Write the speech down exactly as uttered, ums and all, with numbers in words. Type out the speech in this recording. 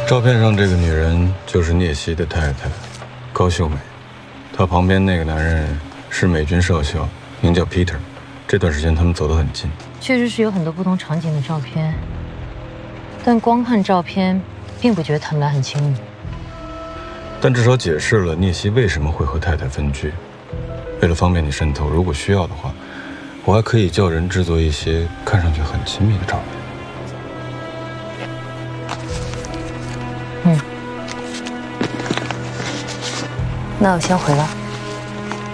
照片上这个女人就是聂西的太太，高秀美。她旁边那个男人是美军少校，名叫 Peter。这段时间他们走得很近。 确实是有很多不同场景的照片，但光看照片，并不觉得他们俩很亲密。 但至少解释了聂西为什么会和太太分居。为了方便你渗透，如果需要的话，我还可以叫人制作一些看上去很亲密的照片。 嗯，那我先回了。